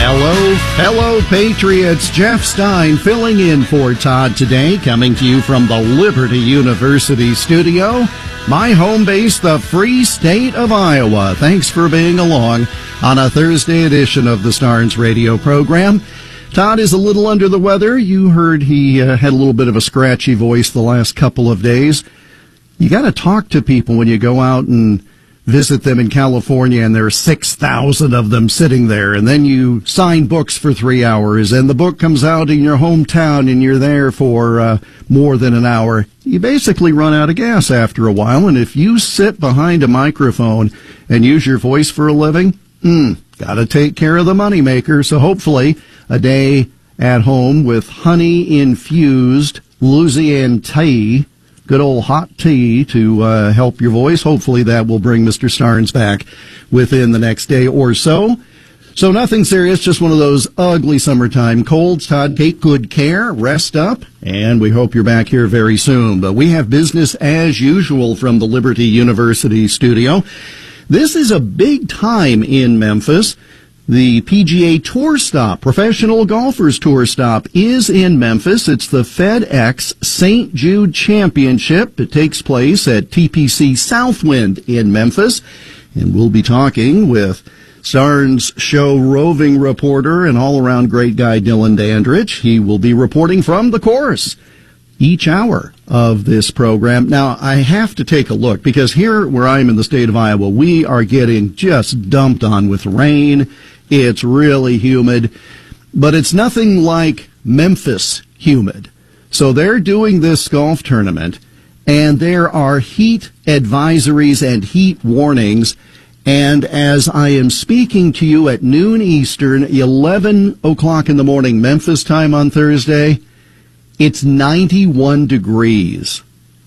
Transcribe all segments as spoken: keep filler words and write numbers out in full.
Hello, fellow Patriots. Jeff Stein filling in for Todd today, coming to you from the Liberty University studio, my home base, the free state of Iowa. Thanks for being along on a Thursday edition of the Starnes radio program. Todd is a little under the weather. You heard he uh, had a little bit of a scratchy voice the last couple of days. You got to talk to people when you go out and visit them in California, and there are six thousand of them sitting there, and then you sign books for three hours, and the book comes out in your hometown, and you're there for uh, more than an hour. You basically run out of gas after a while, and if you sit behind a microphone and use your voice for a living, hmm, got to take care of the moneymaker. So hopefully a day at home with honey-infused Louisiana tea, good old hot tea to uh, help your voice. Hopefully that will bring Mister Starnes back within the next day or so. So nothing serious, just one of those ugly summertime colds. Todd, take good care, rest up, and we hope you're back here very soon. But we have business as usual from the Liberty University studio. This is a big time in Memphis. The P G A Tour Stop, Professional Golfers Tour Stop, is in Memphis. It's the FedEx Saint Jude Championship. It takes place at T P C Southwind in Memphis. And we'll be talking with Starnes Show roving reporter and all-around great guy Dylan Dandridge. He will be reporting from the course each hour of this program. Now, I have to take a look, because here where I am in the state of Iowa, we are getting just dumped on with rain. It's really humid, but it's nothing like Memphis humid. So they're doing this golf tournament, and there are heat advisories and heat warnings. And as I am speaking to you at noon Eastern, eleven o'clock in the morning Memphis time on Thursday, it's ninety-one degrees.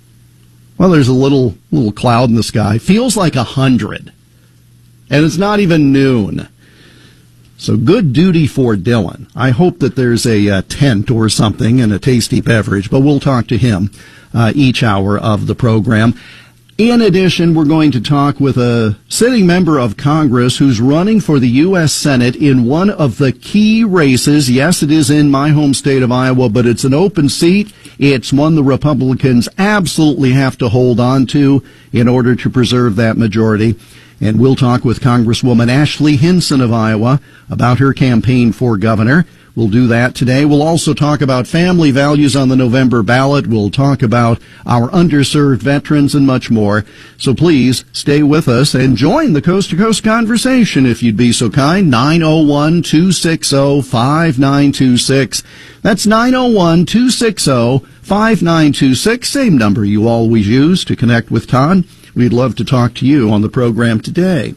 Well, there's a little little cloud in the sky. Feels like a hundred. And it's not even noon. So good duty for Dylan. I hope that there's a, a tent or something and a tasty beverage, but we'll talk to him uh, each hour of the program. In addition, we're going to talk with a sitting member of Congress who's running for the U S Senate in one of the key races. Yes, it is in my home state of Iowa, but it's an open seat. It's one the Republicans absolutely have to hold on to in order to preserve that majority. And we'll talk with Congresswoman Ashley Hinson of Iowa about her campaign for governor. We'll do that today. We'll also talk about family values on the November ballot. We'll talk about our underserved veterans and much more. So please stay with us and join the Coast to Coast conversation if you'd be so kind. nine oh one, two six oh, five nine two six. That's nine oh one, two six oh, five nine two six. Same number you always use to connect with Todd. We'd love to talk to you on the program today.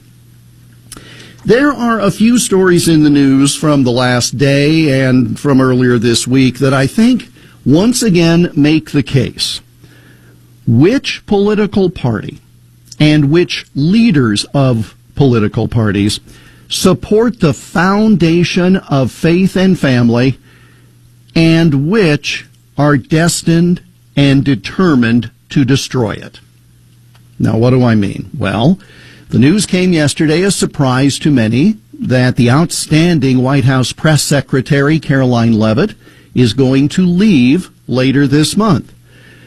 There are a few stories in the news from the last day and from earlier this week that I think once again make the case. Which political party and which leaders of political parties support the foundation of faith and family, and which are destined and determined to destroy it? Now, what do I mean? Well, the news came yesterday, a surprise to many, that the outstanding White House press secretary, Caroline Leavitt, is going to leave later this month.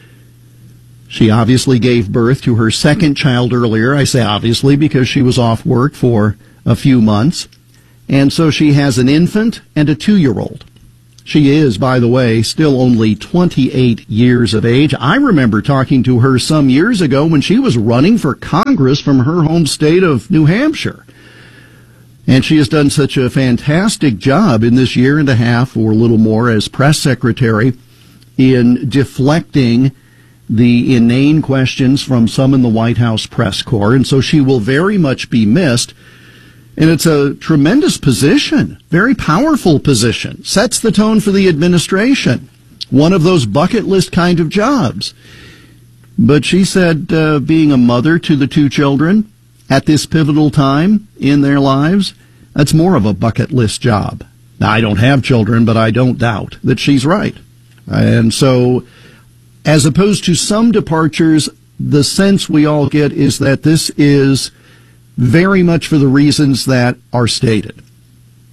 She obviously gave birth to her second child earlier. I say obviously because she was off work for a few months. And so she has an infant and a two-year-old. She is, by the way, still only twenty-eight years of age. I remember talking to her some years ago when she was running for Congress from her home state of New Hampshire. And she has done such a fantastic job in this year and a half or a little more as press secretary in deflecting the inane questions from some in the White House press corps. And so she will very much be missed. And it's a tremendous position, very powerful position, sets the tone for the administration, one of those bucket list kind of jobs. But she said uh, being a mother to the two children at this pivotal time in their lives, that's more of a bucket list job. Now, I don't have children, but I don't doubt that she's right. And so, as opposed to some departures, the sense we all get is that this is very much for the reasons that are stated.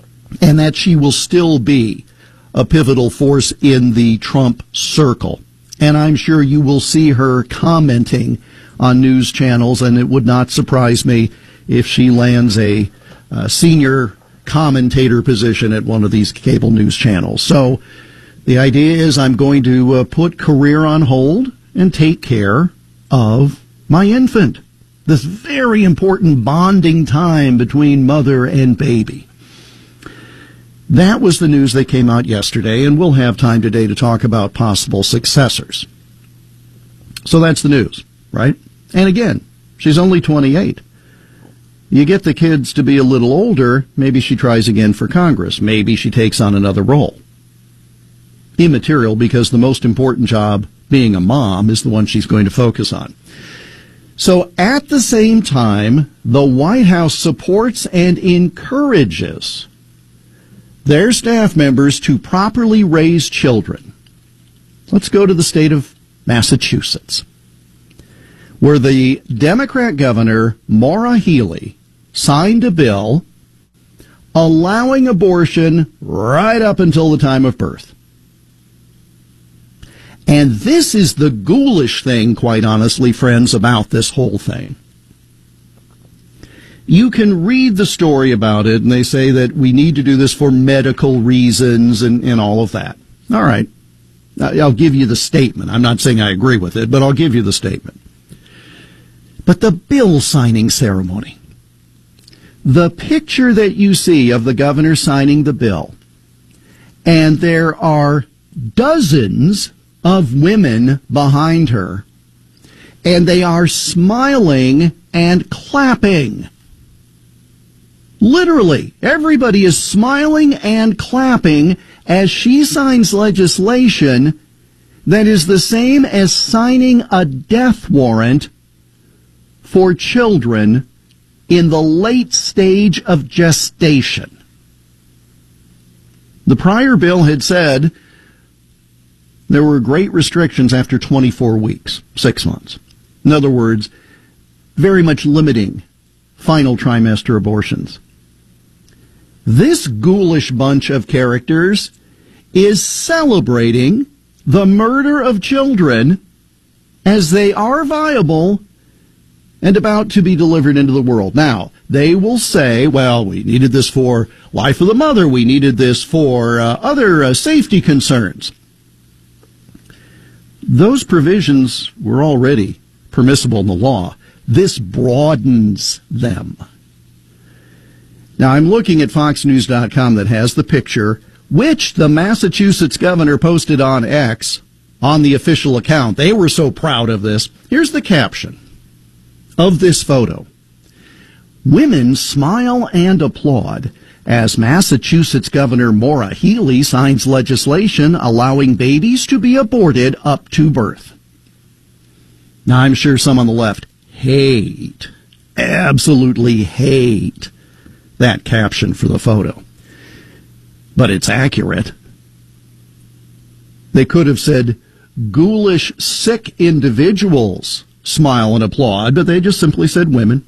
and that she will still be a pivotal force in the Trump circle. And I'm sure you will see her commenting on news channels, and it would not surprise me if she lands a uh, senior commentator position at one of these cable news channels. So the idea is I'm going to uh, put career on hold and take care of my infant. This very important bonding time between mother and baby. That was the news that came out yesterday, and we'll have time today to talk about possible successors. So that's the news, right? And again, she's only twenty-eight. You get the kids to be a little older, maybe she tries again for Congress. Maybe she takes on another role. Immaterial, because the most important job, being a mom, is the one she's going to focus on. So at the same time, the White House supports and encourages their staff members to properly raise children. Let's go to the state of Massachusetts, where the Democrat governor, Maura Healey, signed a bill allowing abortion right up until the time of birth. And this is the ghoulish thing, quite honestly, friends, about this whole thing. You can read the story about it, and they say that we need to do this for medical reasons and, and all of that. All right. I'll give you the statement. I'm not saying I agree with it, but I'll give you the statement. But the bill signing ceremony, the picture that you see of the governor signing the bill, and there are dozens of women behind her, and they are smiling and clapping. Literally, everybody is smiling and clapping as she signs legislation that is the same as signing a death warrant for children in the late stage of gestation. The prior bill had said there were great restrictions after twenty-four weeks, six months. In other words, very much limiting final trimester abortions. This ghoulish bunch of characters is celebrating the murder of children as they are viable and about to be delivered into the world. Now, they will say, well, we needed this for life of the mother. We needed this for uh, other uh, safety concerns. Those provisions were already permissible in the law. This broadens them. Now, I'm looking at fox news dot com that has the picture, which the Massachusetts governor posted on X on the official account. They were so proud of this. Here's the caption of this photo. Women smile and applaud as Massachusetts Governor Maura Healey signs legislation allowing babies to be aborted up to birth. Now, I'm sure some on the left hate, absolutely hate that caption for the photo. But it's accurate. They could have said, ghoulish, sick individuals smile and applaud, but they just simply said women.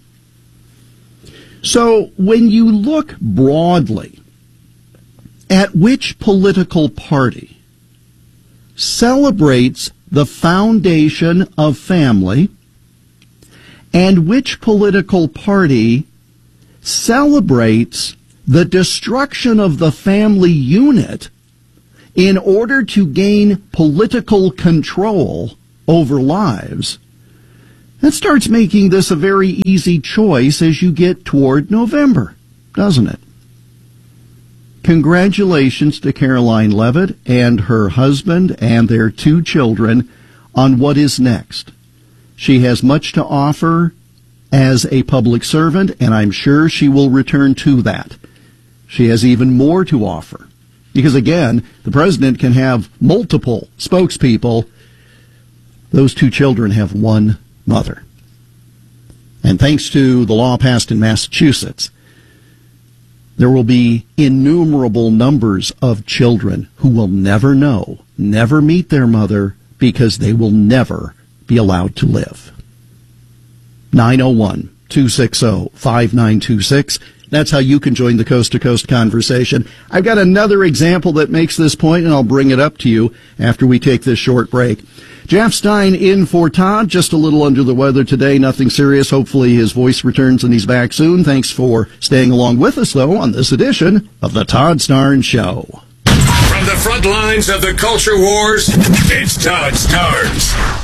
So when you look broadly at which political party celebrates the foundation of family and which political party celebrates the destruction of the family unit in order to gain political control over lives, that starts making this a very easy choice as you get toward November, doesn't it? Congratulations to Caroline Leavitt and her husband and their two children on what is next. She has much to offer as a public servant, and I'm sure she will return to that. She has even more to offer. Because again, the president can have multiple spokespeople. Those two children have one mother. And thanks to the law passed in Massachusetts, there will be innumerable numbers of children who will never know, never meet their mother, because they will never be allowed to live. nine oh one, two six zero, five nine two six. That's how you can join the coast-to-coast conversation. I've got another example that makes this point, and I'll bring it up to you after we take this short break. Jeff Stein in for Todd, just a little under the weather today, nothing serious. Hopefully his voice returns and he's back soon. Thanks for staying along with us, though, on this edition of the Todd Starnes Show. From the front lines of the culture wars, it's Todd Starnes.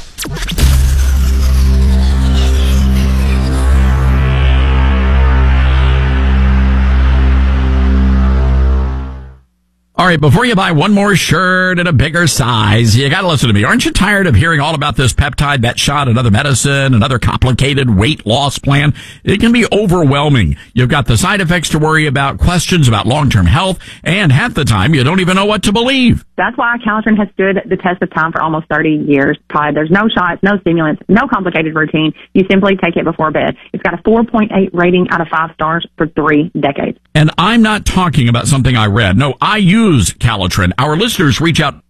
All right, before you buy one more shirt in a bigger size, you got to listen to me. Aren't you tired of hearing all about this peptide, that shot, another medicine, another complicated weight loss plan? It can be overwhelming. You've got the side effects to worry about, questions about long-term health, and half the time you don't even know what to believe. That's why Calitrin has stood the test of time for almost thirty years, Todd. There's no shots, no stimulants, no complicated routine. You simply take it before bed. It's got a four point eight rating out of five stars for three decades. And I'm not talking about something I read. No, I use Calitrin. Our listeners reach out.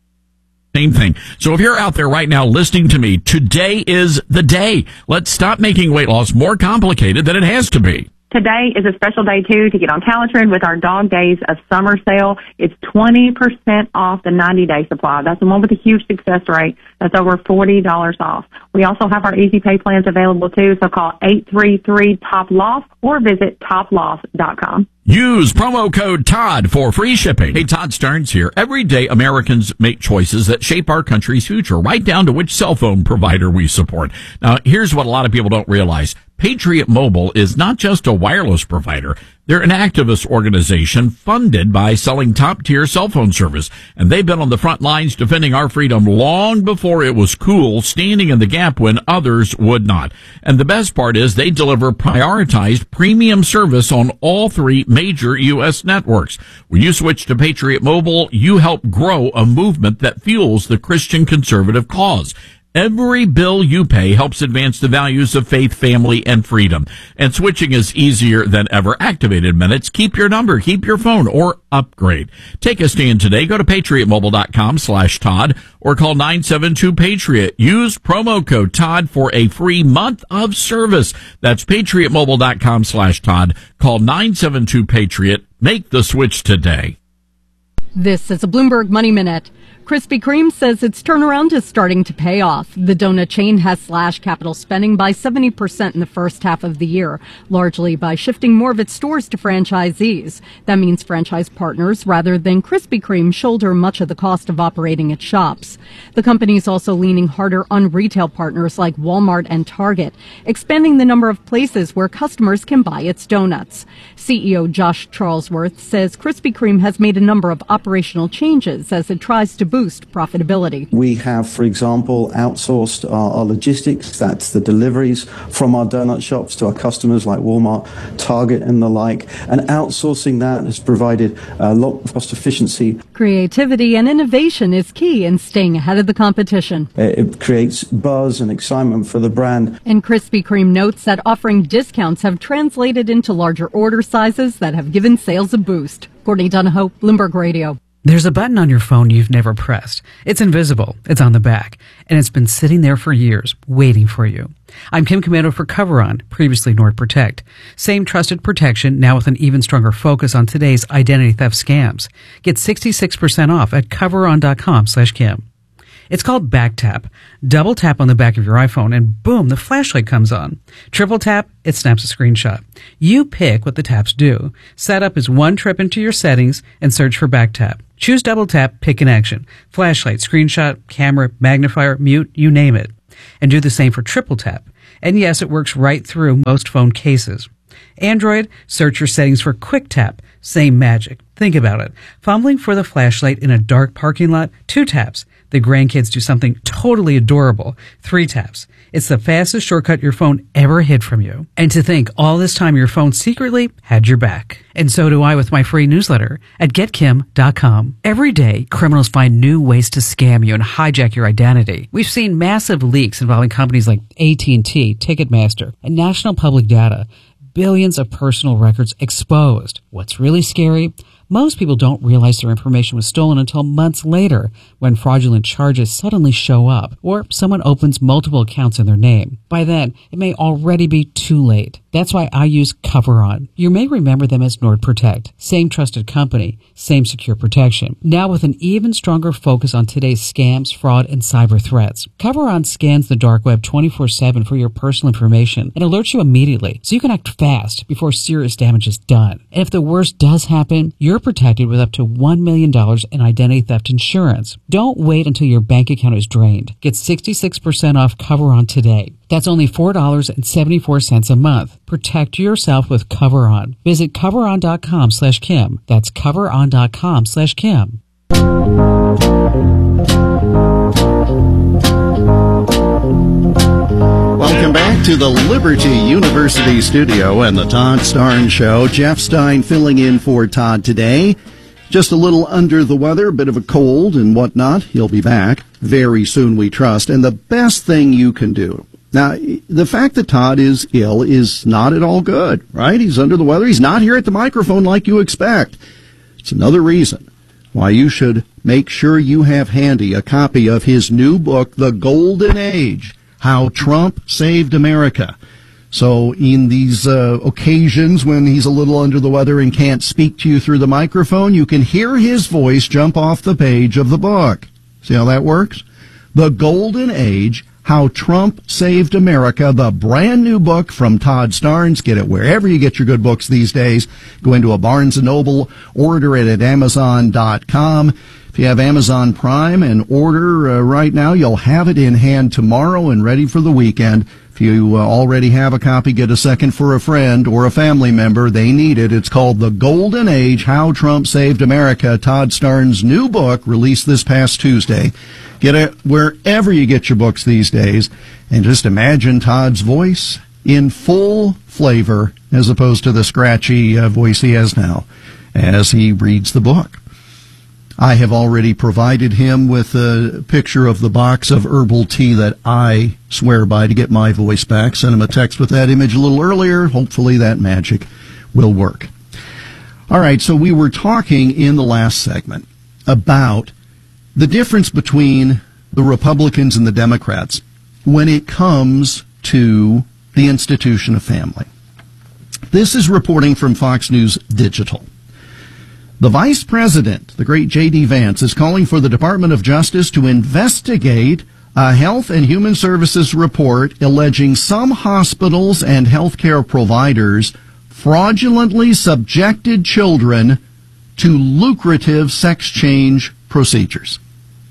Same thing. So if you're out there right now listening to me, today is the day. Let's stop making weight loss more complicated than it has to be. Today is a special day, too, to get on Calitrin with our Dog Days of Summer sale. It's twenty percent off the ninety-day supply. That's the one with a huge success rate. That's over forty dollars off. We also have our Easy Pay plans available, too, so call eight three three, T O P L O S or visit top loss dot com. Use promo code Todd for free shipping. Hey, Todd Starnes here. Every day, Americans make choices that shape our country's future, right down to which cell phone provider we support. Now, here's what a lot of people don't realize. Patriot Mobile is not just a wireless provider. They're an activist organization funded by selling top-tier cell phone service, and they've been on the front lines defending our freedom long before it was cool, standing in the gap when others would not. And the best part is they deliver prioritized premium service on all three major U S networks. When you switch to Patriot Mobile, you help grow a movement that fuels the Christian conservative cause. Every bill you pay helps advance the values of faith, family, and freedom. And switching is easier than ever. Activated minutes. Keep your number, keep your phone, or upgrade. Take a stand today. Go to patriotmobile.com slash Todd or call nine seven two Patriot. Use promo code Todd for a free month of service. That's patriotmobile.com slash Todd. Call nine seven two Patriot. Make the switch today. This is a Bloomberg Money Minute. Krispy Kreme says its turnaround is starting to pay off. The donut chain has slashed capital spending by seventy percent in the first half of the year, largely by shifting more of its stores to franchisees. That means franchise partners, rather than Krispy Kreme, shoulder much of the cost of operating its shops. The company is also leaning harder on retail partners like Walmart and Target, expanding the number of places where customers can buy its donuts. C E O Josh Charlesworth says Krispy Kreme has made a number of operational changes as it tries to boost profitability. We have, for example, outsourced our, our logistics. That's the deliveries from our donut shops to our customers like Walmart, Target, and the like. And outsourcing that has provided a lot of cost efficiency. Creativity and innovation is key in staying ahead of the competition. It creates buzz and excitement for the brand. And Krispy Kreme notes that offering discounts have translated into larger order sizes that have given sales a boost. Courtney Donahoe, Bloomberg Radio. There's a button on your phone you've never pressed. It's invisible. It's on the back. And it's been sitting there for years, waiting for you. I'm Kim Commando for Coveron, previously NordProtect. Same trusted protection, now with an even stronger focus on today's identity theft scams. Get sixty-six percent off at coveron.com slash Kim. It's called Back Tap. Double tap on the back of your iPhone and boom, the flashlight comes on. Triple tap, it snaps a screenshot. You pick what the taps do. Setup is one trip into your settings and search for Back Tap. Choose double tap, pick an action. Flashlight, screenshot, camera, magnifier, mute, you name it. And do the same for triple tap. And yes, it works right through most phone cases. Android, search your settings for Quick Tap. Same magic. Think about it. Fumbling for the flashlight in a dark parking lot, two taps. The grandkids do something totally adorable, three taps. It's the fastest shortcut your phone ever hid from you. And to think all this time your phone secretly had your back. And so do I with my free newsletter at get kim dot com. Every day, criminals find new ways to scam you and hijack your identity. We've seen massive leaks involving companies like A T and T, Ticketmaster, and National Public Data. Billions of personal records exposed. What's really scary? Most people don't realize their information was stolen until months later when fraudulent charges suddenly show up or someone opens multiple accounts in their name. By then, it may already be too late. That's why I use CoverOn. You may remember them as NordProtect. Same trusted company, same secure protection. Now with an even stronger focus on today's scams, fraud, and cyber threats. CoverOn scans the dark web twenty-four seven for your personal information and alerts you immediately so you can act fast before serious damage is done. And if the worst does happen, you're protected with up to one million dollars in identity theft insurance. Don't wait until your bank account is drained. Get sixty-six percent off CoverOn today. That's only four dollars and seventy-four cents a month. Protect yourself with CoverOn. Visit coveron.com slash Kim. That's coveron.com slash Kim. Welcome back to the Liberty University studio and the Todd Starnes Show. Jeff Stein filling in for Todd today. Just a little under the weather, a bit of a cold and whatnot. He'll be back very soon, we trust. And the best thing you can do. Now, the fact that Todd is ill is not at all good, right? He's under the weather. He's not here at the microphone like you expect. It's another reason why you should make sure you have handy a copy of his new book, The Golden Age, How Trump Saved America. So in these uh, occasions when he's a little under the weather and can't speak to you through the microphone, you can hear his voice jump off the page of the book. See how that works? The Golden Age, How Trump Saved America, the brand new book from Todd Starnes. Get it wherever you get your good books these days. Go into a Barnes and Noble, order it at amazon dot com. If you have Amazon Prime and order uh, right now, you'll have it in hand tomorrow and ready for the weekend. If you uh, already have a copy, get a second for a friend or a family member. They need it. It's called The Golden Age, How Trump Saved America, Todd Starnes' new book, released this past Tuesday. Get it wherever you get your books these days. And just imagine Todd's voice in full flavor as opposed to the scratchy uh, voice he has now as he reads the book. I have already provided him with a picture of the box of herbal tea that I swear by to get my voice back. Sent him a text with that image a little earlier. Hopefully that magic will work. All right, so we were talking in the last segment about the difference between the Republicans and the Democrats when it comes to the institution of family. This is reporting from Fox News Digital. The Vice President, the great J D Vance, is calling for the Department of Justice to investigate a Health and Human Services report alleging some hospitals and healthcare providers fraudulently subjected children to lucrative sex change procedures.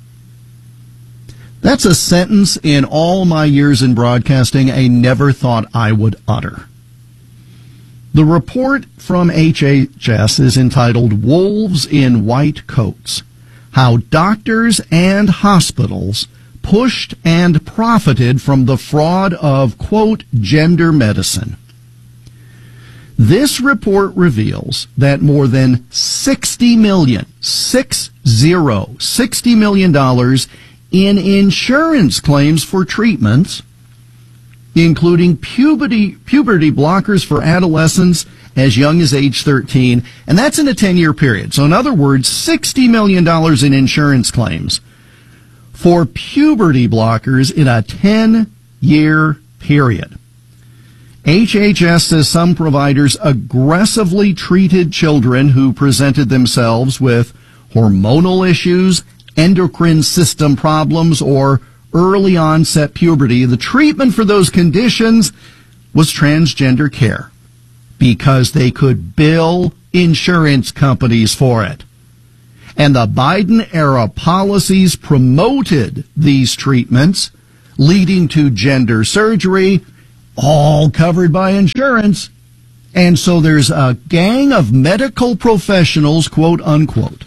That's a sentence in all my years in broadcasting I never thought I would utter. The report from H H S is entitled Wolves in White Coats, How Doctors and Hospitals Pushed and Profited from the Fraud of, quote, Gender Medicine. This report reveals that more than sixty million dollars, six zero, sixty million dollars in insurance claims for treatments, including puberty puberty blockers for adolescents as young as age thirteen, and that's in a ten-year period. So in other words, sixty million dollars in insurance claims for puberty blockers in a ten-year period. H H S says some providers aggressively treated children who presented themselves with hormonal issues, endocrine system problems, or early onset puberty. The treatment for those conditions was transgender care because they could bill insurance companies for it. And the Biden era policies promoted these treatments, leading to gender surgery, all covered by insurance. And so there's a gang of medical professionals, quote unquote,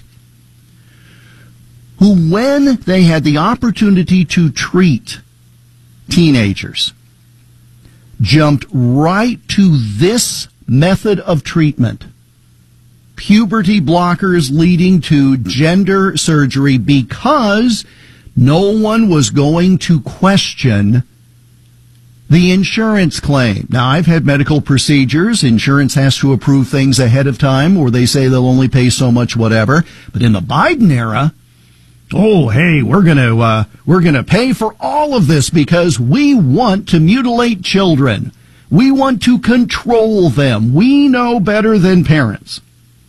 who, when they had the opportunity to treat teenagers, jumped right to this method of treatment, puberty blockers leading to gender surgery, because no one was going to question The insurance claim. Now, I've had medical procedures. Insurance has to approve things ahead of time, or they say they'll only pay so much, whatever. But in the Biden era, oh, hey, we're gonna uh, we're gonna pay for all of this because we want to mutilate children. We want to control them. We know better than parents.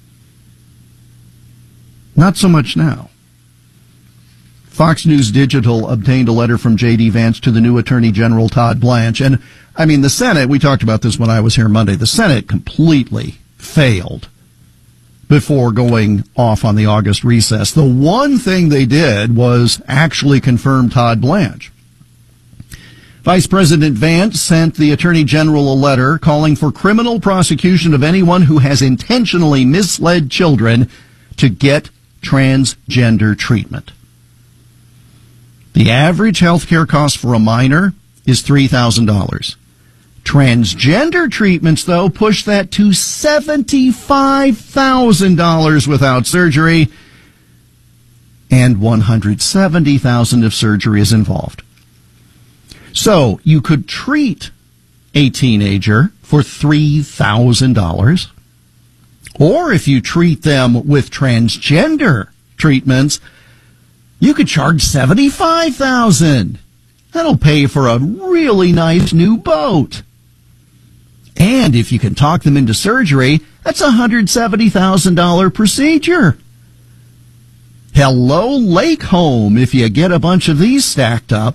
Not so much now. Fox News Digital obtained a letter from J D. Vance to the new Attorney General Todd Blanche. And, I mean, the Senate, we talked about this when I was here Monday, the Senate completely failed before going off on the August recess. The one thing they did was actually confirm Todd Blanche. Vice President Vance sent the Attorney General a letter calling for criminal prosecution of anyone who has intentionally misled children to get transgender treatment. The average health care cost for a minor is three thousand dollars. Transgender treatments, though, push that to seventy-five thousand dollars without surgery, and one hundred seventy thousand dollars if surgery is involved. So you could treat a teenager for three thousand dollars, or if you treat them with transgender treatments, you could charge seventy-five thousand dollars. That'll pay for a really nice new boat. And if you can talk them into surgery, that's a one hundred seventy thousand dollars procedure. Hello, Lake Home, if you get a bunch of these stacked up.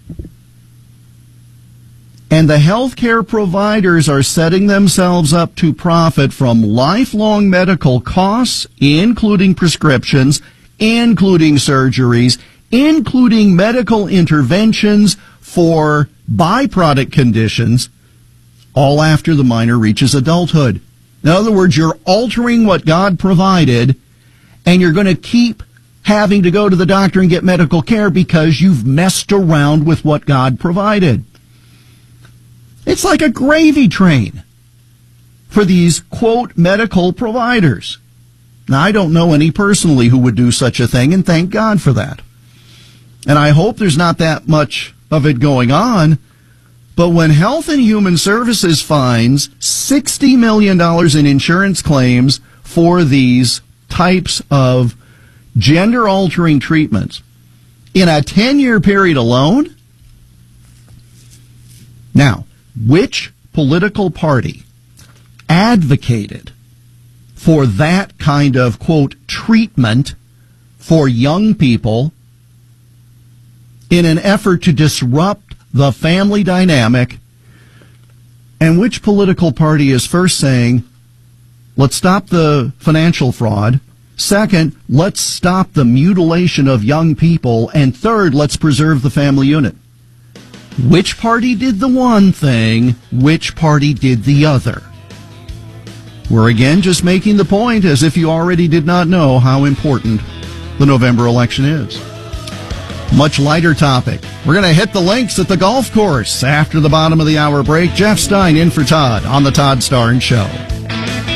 And the healthcare providers are setting themselves up to profit from lifelong medical costs, including prescriptions, including surgeries, including medical interventions for byproduct conditions, all after the minor reaches adulthood. In other words, you're altering what God provided, and you're going to keep having to go to the doctor and get medical care because you've messed around with what God provided. It's like a gravy train for these, quote, medical providers. Now, I don't know any personally who would do such a thing, and thank God for that. And I hope there's not that much of it going on. But when Health and Human Services finds sixty million dollars in insurance claims for these types of gender-altering treatments in a ten-year period alone, now, which political party advocated for that kind of, quote, treatment for young people in an effort to disrupt the family dynamic? And which political party is first saying, let's stop the financial fraud, second, let's stop the mutilation of young people, and third, let's preserve the family unit? Which party did the one thing? Which party did the other? We're again just making the point, as if you already did not know, how important the November election is. Much lighter topic. We're going to hit the links at the golf course after the bottom of the hour break. Jeff Stein in for Todd on the Todd Starnes Show.